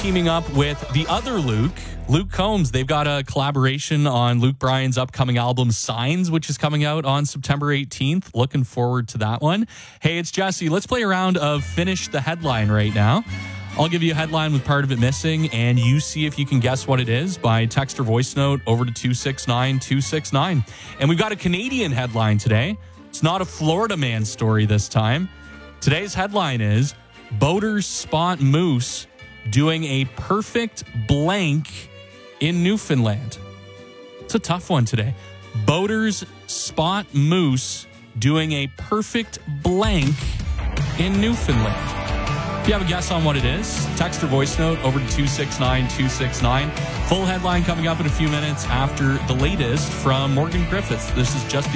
teaming up with the other Luke Combs. They've got a collaboration on Luke Bryan's upcoming album Signs, which is coming out on September 18th. Looking forward to that one. Hey, it's Jesse. Let's play a round of Finish the Headline right now. I'll give you a headline with part of it missing, and you see if you can guess what it is by text or voice note over to 269-269. And we've got a Canadian headline today. It's not a Florida man story this time. Today's headline is Boaters spot moose doing a perfect blank in Newfoundland. It's a tough one today. Boaters spot moose doing a perfect blank in Newfoundland. If you have a guess on what it is, text or voice note over to 269-269. Full headline coming up in a few minutes after the latest from Morgan Griffiths. This is Just